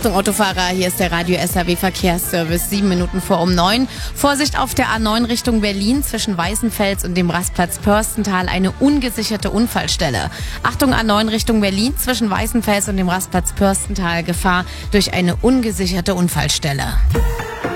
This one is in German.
Achtung Autofahrer, hier ist der Radio SAW Verkehrsservice, 7 Minuten vor um 9. Vorsicht auf der A9 Richtung Berlin zwischen Weißenfels und dem Rastplatz Pörstental, eine ungesicherte Unfallstelle. Achtung A9 Richtung Berlin zwischen Weißenfels und dem Rastplatz Pörstental, Gefahr durch eine ungesicherte Unfallstelle.